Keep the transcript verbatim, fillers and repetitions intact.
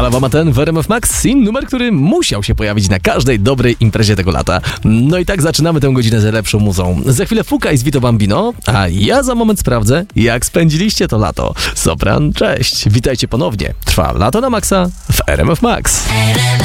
Alawa ma ten w R M F Max i numer, który musiał się pojawić na każdej dobrej imprezie tego lata. No i tak zaczynamy tę godzinę z lepszą muzą. Za chwilę Fuka i z Vito Bambino, a ja za moment sprawdzę, jak spędziliście to lato. Sopran, cześć, witajcie ponownie. Trwa Lato na Maxa w R M F Max.